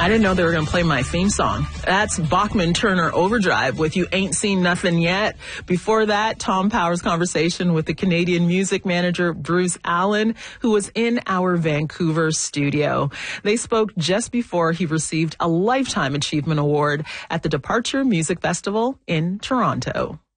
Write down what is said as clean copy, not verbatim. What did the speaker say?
I didn't know they were going to play my theme song. That's Bachman Turner Overdrive with You Ain't Seen Nothing Yet. Before that, Tom Power's conversation with the Canadian music manager Bruce Allen, who was in our Vancouver studio. They spoke just before he received a Lifetime Achievement Award at the Departure Music Festival in Toronto.